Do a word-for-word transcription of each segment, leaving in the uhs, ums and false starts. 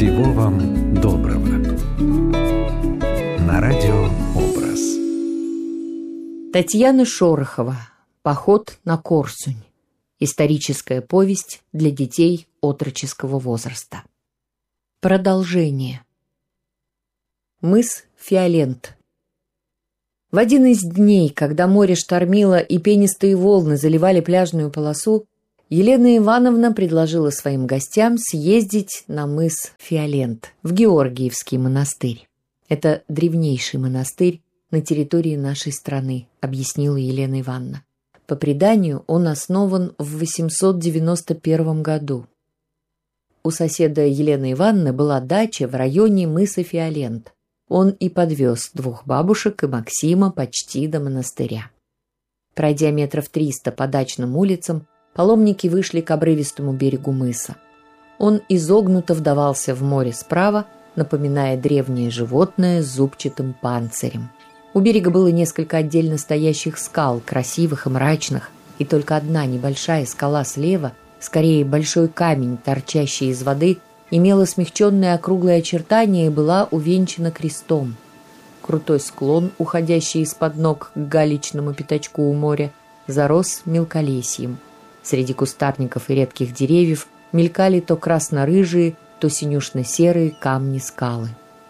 Всего вам доброго. На радио «Образ». Татьяна Шорохова. «Поход на Корсунь». Историческая повесть для детей отроческого возраста. Продолжение. Мыс Фиолент. В один из дней, когда море штормило и пенистые волны заливали пляжную полосу, Елена Ивановна предложила своим гостям съездить на мыс Фиолент, в Георгиевский монастырь. Это древнейший монастырь на территории нашей страны, объяснила Елена Ивановна. По преданию, он основан в восемьсот девяносто первом году. У соседа Елены Ивановны была дача в районе мыса Фиолент. Он и подвез двух бабушек и Максима почти до монастыря. Пройдя метров триста по дачным улицам, паломники вышли к обрывистому берегу мыса. Он изогнуто вдавался в море справа, напоминая древнее животное с зубчатым панцирем. У берега было несколько отдельно стоящих скал, красивых и мрачных, и только одна небольшая скала слева, скорее большой камень, торчащий из воды, имела смягченные округлые очертания и была увенчана крестом. Крутой склон, уходящий из-под ног к галечному пятачку у моря, зарос мелколесьем. Среди кустарников и редких деревьев мелькали то красно-рыжие, то синюшно-серые камни скалы.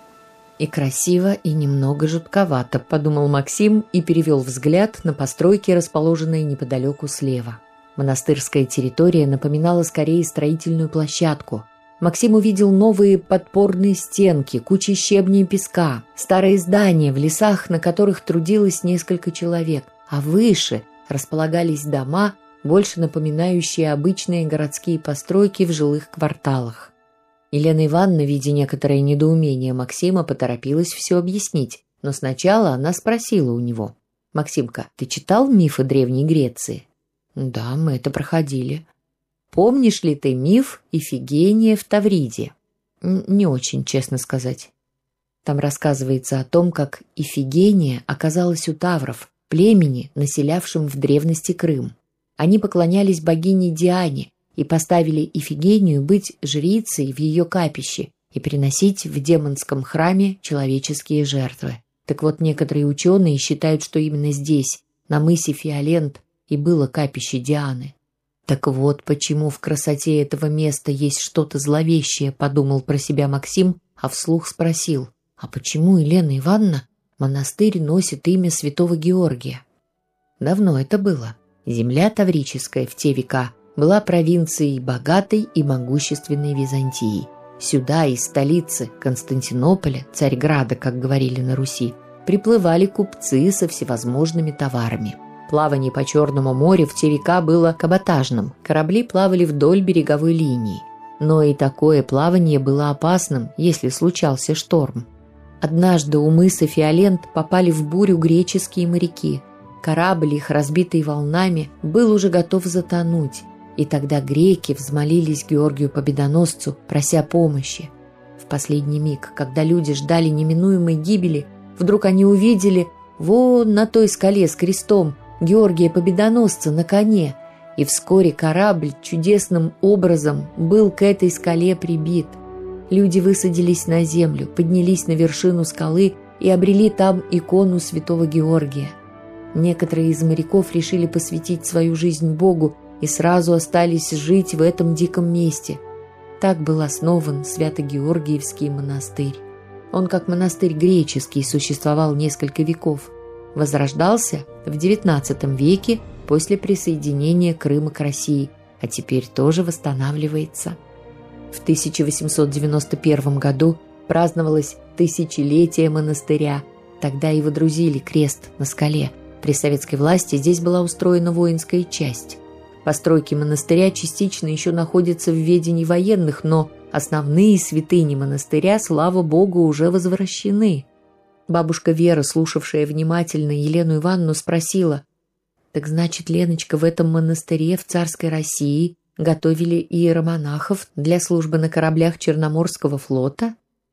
«И красиво, и немного жутковато», — подумал Максим и перевел взгляд на постройки, расположенные неподалеку слева. Монастырская территория напоминала скорее строительную площадку. Максим увидел новые подпорные стенки, кучи щебня и песка, старые здания в лесах, на которых трудилось несколько человек, а выше располагались дома, больше напоминающие обычные городские постройки в жилых кварталах. Елена Ивановна, видя некоторое недоумение Максима, поторопилась все объяснить, но сначала она спросила у него: «Максимка, ты читал мифы Древней Греции?» «Да, мы это проходили». «Помнишь ли ты миф Ифигения в Тавриде?» «Не очень, честно сказать». Там рассказывается о том, как Ифигения оказалась у тавров, племени, населявшем в древности Крым. Они поклонялись богине Диане и поставили Ифигению быть жрицей в ее капище и приносить в демонском храме человеческие жертвы. Так вот, некоторые ученые считают, что именно здесь, на мысе Фиолент, и было капище Дианы. Так вот, почему в красоте этого места есть что-то зловещее, подумал про себя Максим, а вслух спросил: а почему, Елена Ивановна, монастырь носит имя святого Георгия? Давно это было. Земля таврическая в те века была провинцией богатой и могущественной Византии. Сюда из столицы Константинополя, Царьграда, как говорили на Руси, приплывали купцы со всевозможными товарами. Плавание по Черному морю в те века было каботажным, корабли плавали вдоль береговой линии. Но и такое плавание было опасным, если случался шторм. Однажды у мыса Фиолент попали в бурю греческие моряки. Корабль их, разбитый волнами, был уже готов затонуть, и тогда греки взмолились Георгию Победоносцу, прося помощи. В последний миг, когда люди ждали неминуемой гибели, вдруг они увидели вон на той скале с крестом Георгия Победоносца на коне, и вскоре корабль чудесным образом был к этой скале прибит. Люди высадились на землю, поднялись на вершину скалы и обрели там икону святого Георгия. Некоторые из моряков решили посвятить свою жизнь Богу и сразу остались жить в этом диком месте. Так был основан Свято-Георгиевский монастырь. Он, как монастырь греческий, существовал несколько веков. Возрождался в девятнадцатом веке после присоединения Крыма к России, а теперь тоже восстанавливается. В тысяча восемьсот девяносто первом году праздновалось тысячелетие монастыря. Тогда и водрузили крест на скале. При советской власти здесь была устроена воинская часть. Постройки монастыря частично еще находятся в ведении военных, но основные святыни монастыря, слава богу, уже возвращены. Бабушка Вера, слушавшая внимательно Елену Ивановну, спросила: «Так значит, Леночка, в этом монастыре в царской России готовили иеромонахов для службы на кораблях Черноморского флота?»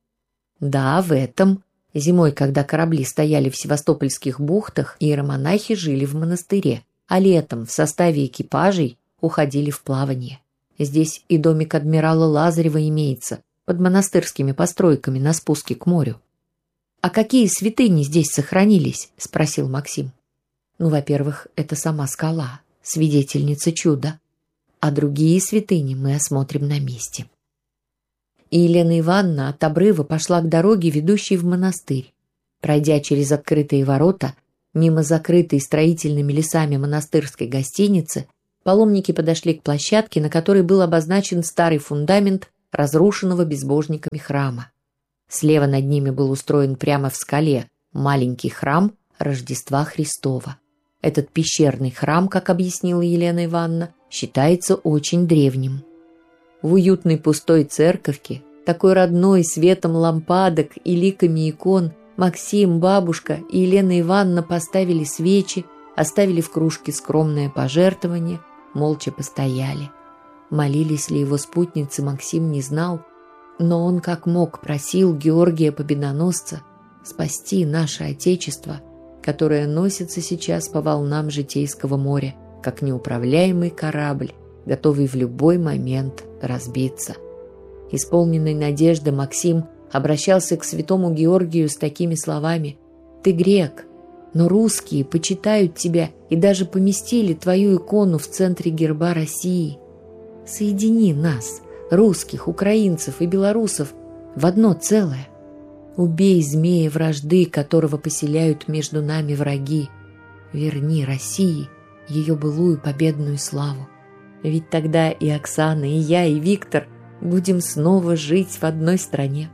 «Да, в этом. Зимой, когда корабли стояли в севастопольских бухтах, иеромонахи жили в монастыре, а летом в составе экипажей уходили в плавание. Здесь и домик адмирала Лазарева имеется. под монастырскими постройками на спуске к морю. «А какие святыни здесь сохранились?» – спросил Максим. «Ну, во-первых, это сама скала, свидетельница чуда, а другие святыни мы осмотрим на месте». И Елена Ивановна от обрыва пошла к дороге, ведущей в монастырь. Пройдя через открытые ворота, мимо закрытой строительными лесами монастырской гостиницы, паломники подошли к площадке, на которой был обозначен старый фундамент разрушенного безбожниками храма. Слева над ними был устроен прямо в скале маленький храм Рождества Христова. Этот пещерный храм, как объяснила Елена Ивановна, считается очень древним. В уютной пустой церковке, такой родной, светом лампадок и ликами икон, Максим, бабушка и Елена Ивановна поставили свечи, оставили в кружке скромное пожертвование, молча постояли. Молились ли его спутницы, Максим не знал, но он как мог просил Георгия Победоносца спасти наше Отечество, которое носится сейчас по волнам житейского моря, как неуправляемый корабль, готовый в любой момент разбиться. Исполненный надежды Максим обращался к святому Георгию с такими словами: «Ты грек, но русские почитают тебя и даже поместили твою икону в центре герба России. Соедини нас, русских, украинцев и белорусов, в одно целое. Убей змея вражды, которого поселяют между нами враги. Верни России ее былую победную славу. Ведь тогда и Оксана, и я, и Виктор будем снова жить в одной стране».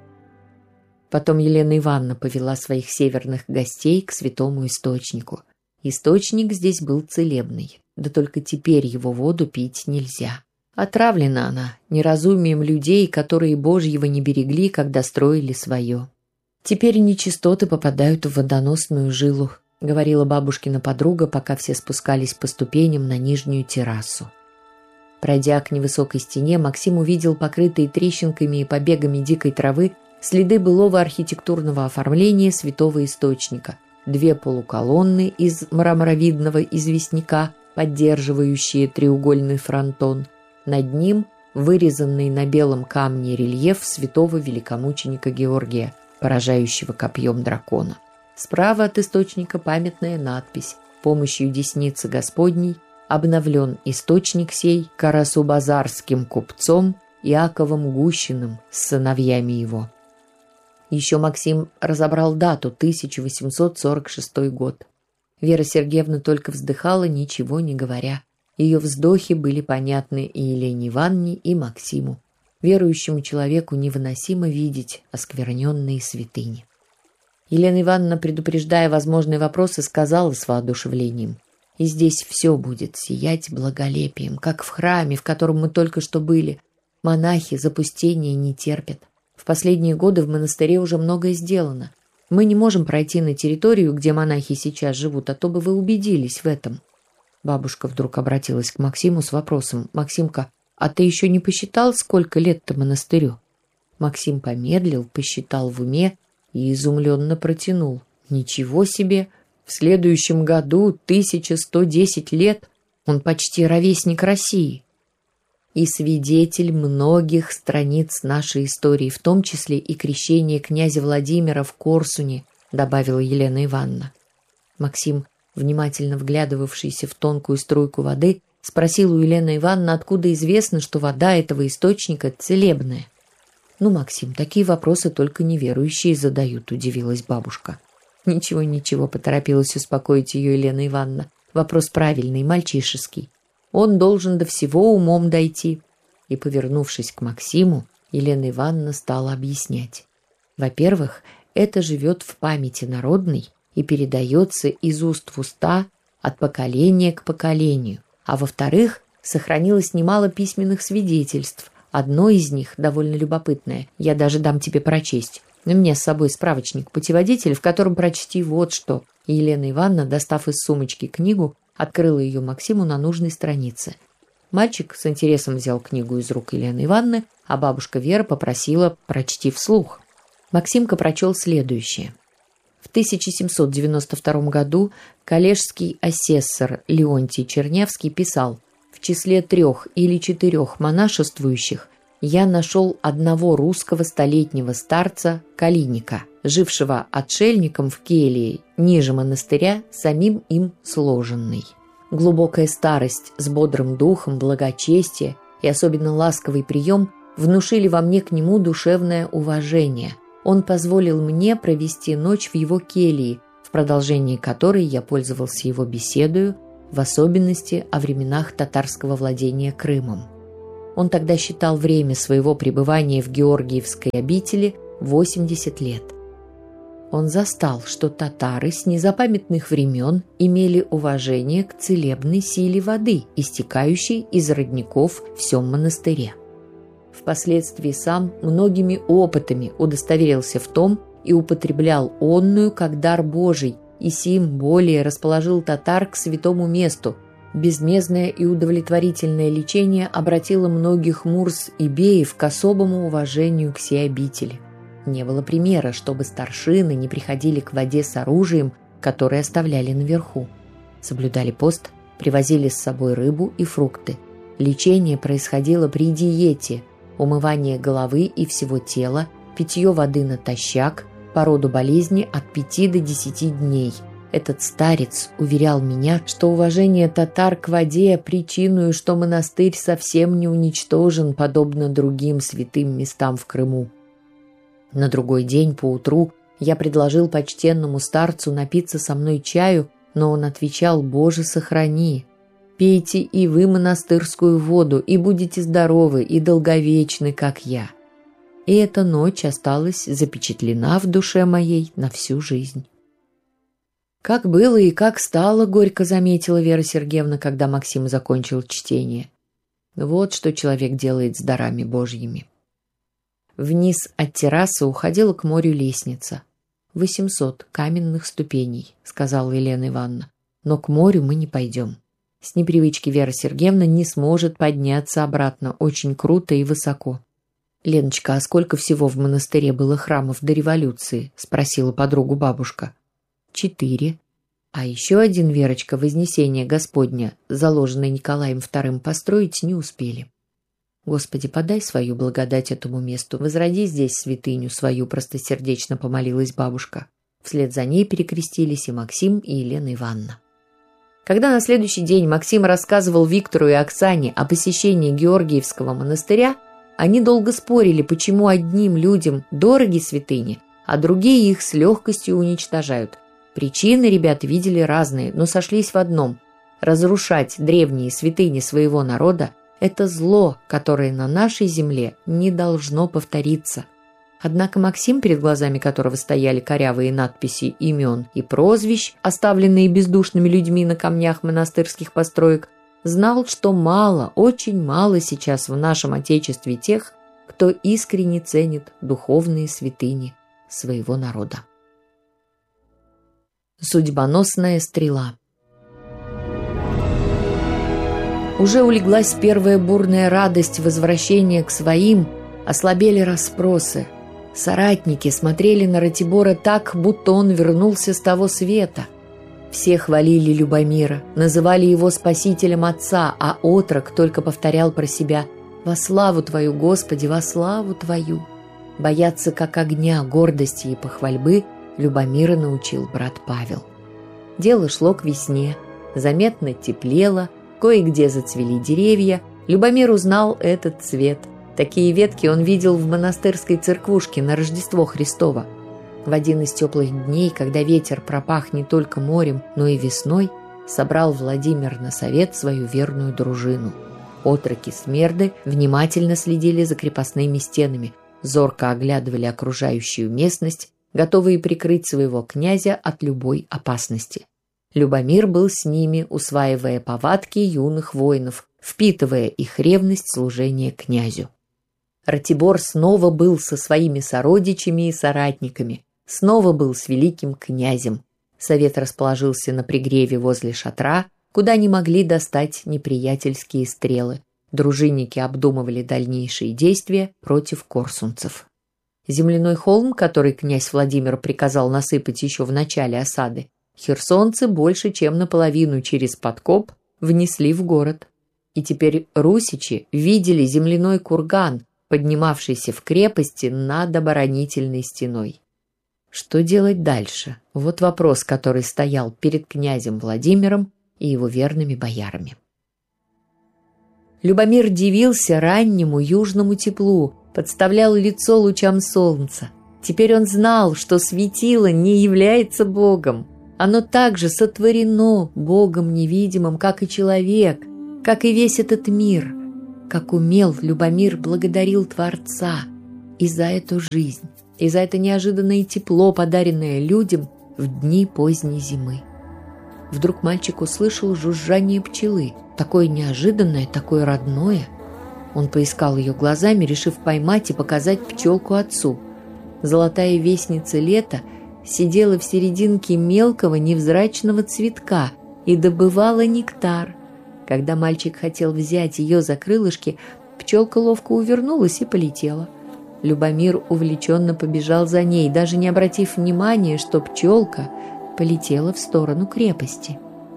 Потом Елена Ивановна повела своих северных гостей к святому источнику. Источник здесь был целебный, да только теперь его воду пить нельзя. Отравлена она неразумием людей, которые Божьего не берегли, когда строили свое. «Теперь нечистоты попадают в водоносную жилу», — говорила бабушкина подруга, пока все спускались по ступеням на нижнюю террасу. Пройдя к невысокой стене, Максим увидел покрытые трещинками и побегами дикой травы следы былого архитектурного оформления святого источника, две полуколонны из мраморовидного известняка, поддерживающие треугольный фронтон. Над ним вырезанный на белом камне рельеф святого великомученика Георгия, поражающего копьем дракона. Справа от источника памятная надпись: «Помощью десницы Господней обновлен источник сей карасу-базарским купцом Иаковом Гущиным с сыновьями его». Еще Максим разобрал дату — тысяча восемьсот сорок шестой год. Вера Сергеевна только вздыхала, ничего не говоря. Ее вздохи были понятны и Елене Ивановне, и Максиму. Верующему человеку невыносимо видеть оскверненные святыни. Елена Ивановна, предупреждая возможные вопросы, сказала с воодушевлением: «И здесь все будет сиять благолепием, как в храме, в котором мы только что были. Монахи запустения не терпят. В последние годы в монастыре уже многое сделано. Мы не можем пройти на территорию, где монахи сейчас живут, а то бы вы убедились в этом». Бабушка вдруг обратилась к Максиму с вопросом: «Максимка, а ты еще не посчитал, сколько лет-то монастырю?» Максим помедлил, посчитал в уме и изумленно протянул: «Ничего себе! В следующем году тысяча сто десять лет! Он почти ровесник России!» «И свидетель многих страниц нашей истории, в том числе и крещение князя Владимира в Корсуне», добавила Елена Ивановна. Максим, внимательно вглядывавшийся в тонкую струйку воды, спросил у Елены Ивановны, откуда известно, что вода этого источника целебная. «Ну, Максим, такие вопросы только неверующие задают», — удивилась бабушка. «Ничего, ничего», — поторопилась успокоить ее Елена Ивановна. «Вопрос правильный, мальчишеский. Он должен до всего умом дойти». И, повернувшись к Максиму, Елена Ивановна стала объяснять. Во-первых, это живет в памяти народной и передается из уст в уста от поколения к поколению. А во-вторых, сохранилось немало письменных свидетельств. Одно из них довольно любопытное. Я даже дам тебе прочесть. У меня с собой справочник-путеводитель, в котором прочти вот что. И Елена Ивановна, достав из сумочки книгу, открыла ее Максиму на нужной странице. Мальчик с интересом взял книгу из рук Елены Ивановны, а бабушка Вера попросила прочти вслух. Максимка прочел следующее. В тысяча семьсот девяносто втором году коллежский асессор Леонтий Чернявский писал: «В числе трех или четырех монашествующих я нашел одного русского столетнего старца Калиника, жившего отшельником в келье ниже монастыря, самим им сложенный. Глубокая старость с бодрым духом, благочестие и особенно ласковый прием внушили во мне к нему душевное уважение. Он позволил мне провести ночь в его келье, в продолжении которой я пользовался его беседою, в особенности о временах татарского владения Крымом. Он тогда считал время своего пребывания в Георгиевской обители восемьдесят лет. Он застал, что татары с незапамятных времен имели уважение к целебной силе воды, истекающей из родников в сём монастыре. Впоследствии сам многими опытами удостоверился в том и употреблял онную как дар Божий, и сим более расположил татар к святому месту. Безмездное и удовлетворительное лечение обратило многих мурс и беев к особому уважению к сей обители. Не было примера, чтобы старшины не приходили к воде с оружием, которое оставляли наверху. Соблюдали пост, привозили с собой рыбу и фрукты. Лечение происходило при диете, умывание головы и всего тела, питье воды натощак, по роду болезни от пяти до десяти дней. Этот старец уверял меня, что уважение татар к воде причиною, что монастырь совсем не уничтожен, подобно другим святым местам в Крыму. На другой день поутру я предложил почтенному старцу напиться со мной чаю, но он отвечал: «Боже, сохрани! Пейте и вы монастырскую воду, и будете здоровы и долговечны, как я». И эта ночь осталась запечатлена в душе моей на всю жизнь. «Как было и как стало», — горько заметила Вера Сергеевна, когда Максим закончил чтение. «Вот что человек делает с дарами Божьими». Вниз от террасы уходила к морю лестница. «Восемьсот каменных ступеней», — сказала Елена Ивановна. «Но к морю мы не пойдем. С непривычки Вера Сергеевна не сможет подняться обратно, очень круто и высоко». «Леночка, а сколько всего в монастыре было храмов до революции?» — спросила подругу бабушка. «Четыре. А еще один, Верочка, Вознесение Господня, заложенное Николаем вторым, построить не успели». «Господи, подай свою благодать этому месту, возроди здесь святыню свою», — простосердечно помолилась бабушка. Вслед за ней перекрестились и Максим, и Елена Ивановна. Когда на следующий день Максим рассказывал Виктору и Оксане о посещении Георгиевского монастыря, они долго спорили, почему одним людям дороги святыни, а другие их с легкостью уничтожают. Причины ребята видели разные, но сошлись в одном: разрушать древние святыни своего народа – это зло, которое на нашей земле не должно повториться. Однако Максим, перед глазами которого стояли корявые надписи имен и прозвищ, оставленные бездушными людьми на камнях монастырских построек, знал, что мало, очень мало сейчас в нашем Отечестве тех, кто искренне ценит духовные святыни своего народа. Судьбоносная стрела. Уже улеглась первая бурная радость возвращения к своим, ослабели расспросы. Соратники смотрели на Ратибора так, будто он вернулся с того света. Все хвалили Любомира, называли его спасителем отца, а отрок только повторял про себя: «Во славу Твою, Господи, во славу Твою». Бояться как огня, гордости и похвальбы Любомира научил брат Павел. Дело шло к весне, заметно теплело, кое-где зацвели деревья. Любомир узнал этот цвет. Такие ветки он видел в монастырской церквушке на Рождество Христово. В один из теплых дней, когда ветер пропах не только морем, но и весной, собрал Владимир на совет свою верную дружину. Отроки смерды внимательно следили за крепостными стенами, зорко оглядывали окружающую местность, готовые прикрыть своего князя от любой опасности. Любомир был с ними, усваивая повадки юных воинов, впитывая их ревность служения князю. Ратибор снова был со своими сородичами и соратниками, снова был с великим князем. Совет расположился на пригреве возле шатра, куда не могли достать неприятельские стрелы. Дружинники обдумывали дальнейшие действия против корсунцев. Земляной холм, который князь Владимир приказал насыпать еще в начале осады, херсонцы больше чем наполовину через подкоп внесли в город. И теперь русичи видели земляной курган, поднимавшийся в крепости над оборонительной стеной. Что делать дальше? Вот вопрос, который стоял перед князем Владимиром и его верными боярами. Любомир дивился раннему южному теплу, подставлял лицо лучам солнца. Теперь он знал, что светило не является Богом. Оно также сотворено Богом невидимым, как и человек, как и весь этот мир. Как умел, Любомир благодарил Творца и за эту жизнь, и за это неожиданное тепло, подаренное людям в дни поздней зимы. Вдруг мальчик услышал жужжание пчелы, такое неожиданное, такое родное. Он поискал ее глазами, решив поймать и показать пчелку отцу. Золотая вестница лета сидела в серединке мелкого невзрачного цветка и добывала нектар. Когда мальчик хотел взять ее за крылышки, пчелка ловко увернулась и полетела. Любомир увлеченно побежал за ней, даже не обратив внимания, что пчелка полетела в сторону крепости.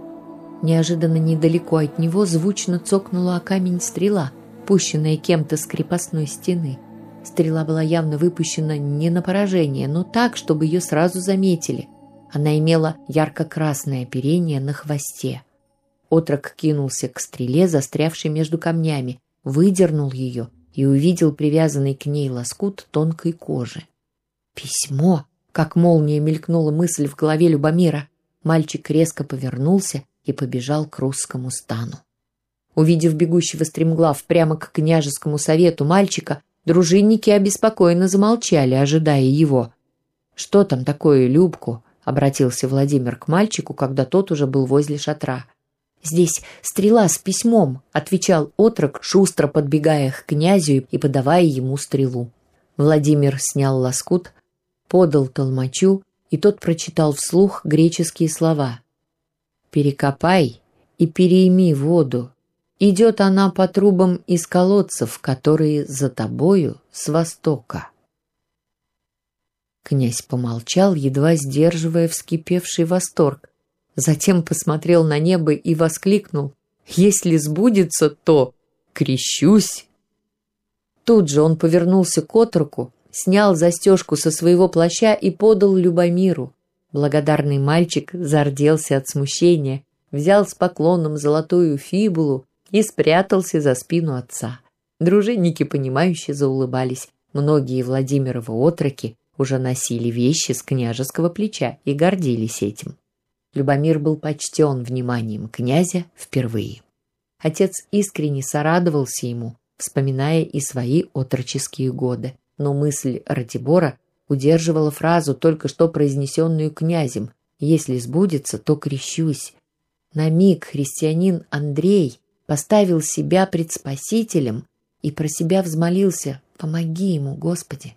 Неожиданно недалеко от него звучно цокнула о камень стрела, пущенная кем-то с крепостной стены. Стрела была явно выпущена не на поражение, но так, чтобы ее сразу заметили. Она имела ярко-красное оперение на хвосте. Отрок кинулся к стреле, застрявшей между камнями, выдернул ее и увидел привязанный к ней лоскут тонкой кожи. «Письмо!» — как молния мелькнула мысль в голове Любомира. Мальчик резко повернулся и побежал к русскому стану. Увидев бегущего стремглав прямо к княжескому совету мальчика, дружинники обеспокоенно замолчали, ожидая его. «Что там такое, Любку?» — обратился Владимир к мальчику, когда тот уже был возле шатра. «Здесь стрела с письмом», — отвечал отрок, шустро подбегая к князю и подавая ему стрелу. Владимир снял лоскут, подал толмачу, и тот прочитал вслух греческие слова. «Перекопай и перейми воду. Идет она по трубам из колодцев, которые за тобою с востока». Князь помолчал, едва сдерживая вскипевший восторг. Затем посмотрел на небо и воскликнул: «Если сбудется, то крещусь!» Тут же он повернулся к отроку, снял застежку со своего плаща и подал Любомиру. Благодарный мальчик зарделся от смущения, взял с поклоном золотую фибулу и спрятался за спину отца. Дружинники, понимающе заулыбались. Многие Владимировы отроки уже носили вещи с княжеского плеча и гордились этим. Любомир был почтен вниманием князя впервые. Отец искренне сорадовался ему, вспоминая и свои отроческие годы. Но мысль Ратибора удерживала фразу, только что произнесенную князем: «Если сбудется, то крещусь». На миг христианин Андрей поставил себя пред Спасителем и про себя взмолился: «Помоги ему, Господи».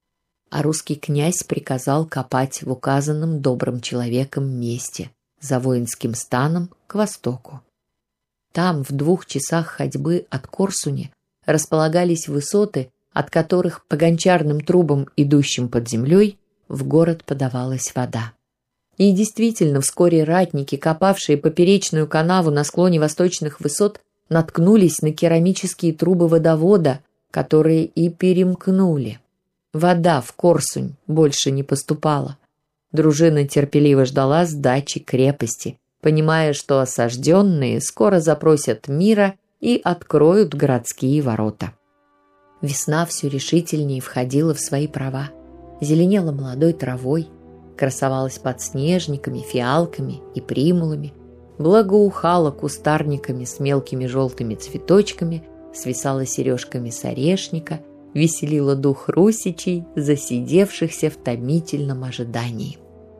А русский князь приказал копать в указанном добрым человеком месте, за воинским станом к востоку. Там, в двух часах ходьбы от Корсуни, располагались высоты, от которых по гончарным трубам, идущим под землей, в город подавалась вода. И действительно, вскоре ратники, копавшие поперечную канаву на склоне восточных высот, наткнулись на керамические трубы водовода, которые и перемкнули. Вода в Корсунь больше не поступала. Дружина терпеливо ждала сдачи крепости, понимая, что осажденные скоро запросят мира и откроют городские ворота. Весна все решительнее входила в свои права, зеленела молодой травой, красовалась подснежниками, фиалками и примулами, благоухала кустарниками с мелкими желтыми цветочками, свисала сережками с орешника, веселила дух русичей, засидевшихся в томительном ожидании.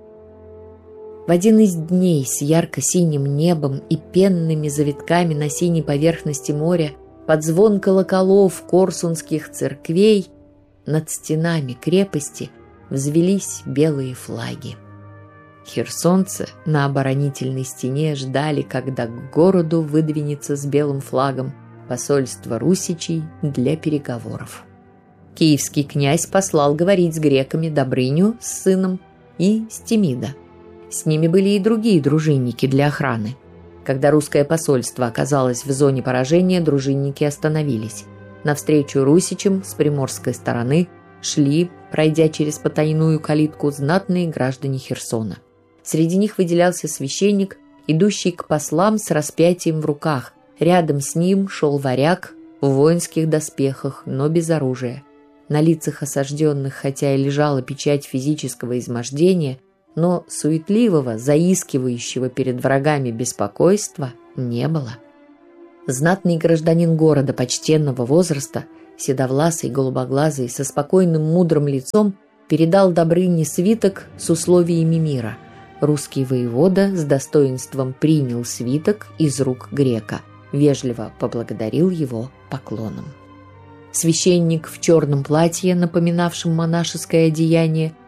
В один из дней с ярко-синим небом и пенными завитками на синей поверхности моря, под звон колоколов корсунских церквей, над стенами крепости взвелись белые флаги. Херсонцы на оборонительной стене ждали, когда к городу выдвинется с белым флагом посольство русичей для переговоров. Киевский князь послал говорить с греками Добрыню с сыном и Стемида. С ними были и другие дружинники для охраны. Когда русское посольство оказалось в зоне поражения, дружинники остановились. Навстречу русичам с приморской стороны шли, пройдя через потайную калитку, знатные граждане Херсона. Среди них выделялся священник, идущий к послам с распятием в руках. Рядом с ним шел варяг в воинских доспехах, но без оружия. На лицах осажденных, хотя и лежала печать физического измождения, но суетливого, заискивающего перед врагами беспокойства не было. Знатный гражданин города почтенного возраста, седовласый, голубоглазый, со спокойным мудрым лицом, передал Добрыне свиток с условиями мира. Русский воевода с достоинством принял свиток из рук грека, вежливо поблагодарил его поклоном. Священник в черном платье, напоминавшем монашеское одеяние,